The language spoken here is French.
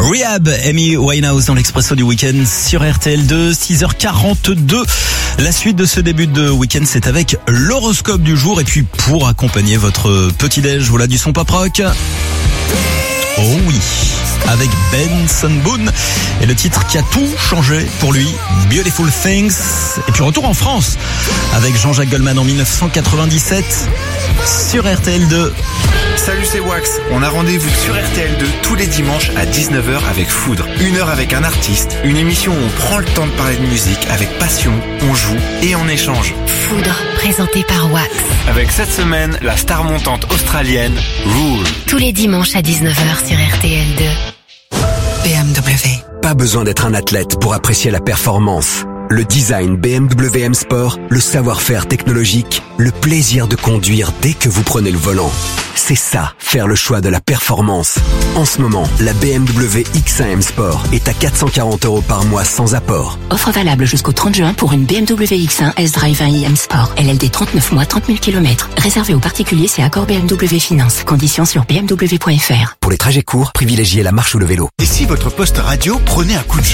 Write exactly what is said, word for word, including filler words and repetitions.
Rehab, Amy Winehouse dans l'Expresso du week-end sur R T L deux, six heures quarante-deux. La suite de ce début de week-end, c'est avec l'horoscope du jour. Et puis pour accompagner votre petit-déj, voilà du son pop rock. Oh oui, avec Benson Boone et le titre qui a tout changé pour lui, Beautiful Things. Et puis retour en France avec Jean-Jacques Goldman en dix-neuf cent quatre-vingt-dix-sept sur R T L deux. Salut, c'est Wax. On a rendez-vous sur R T L deux tous les dimanches à dix-neuf heures avec Foudre. Une heure avec un artiste, une émission où on prend le temps de parler de musique avec passion, on joue et on échange. Foudre, présenté par Wax. Avec cette semaine, la star montante australienne, Rule. Tous les dimanches à dix-neuf heures sur R T L deux. B M W. Pas besoin d'être un athlète pour apprécier la performance. Le design B M W M Sport, le savoir-faire technologique, le plaisir de conduire dès que vous prenez le volant. C'est ça, faire le choix de la performance. En ce moment, la B M W X un M Sport est à quatre cent quarante euros par mois sans apport. Offre valable jusqu'au trente juin pour une B M W X un S-Drive un i M Sport. L L D trente-neuf mois, trente mille kilomètres. Réservé aux particuliers, c'est accord B M W Finance. Conditions sur b m w point f r. Pour les trajets courts, privilégiez la marche ou le vélo. Et si votre poste radio prenait un coup de jeune ?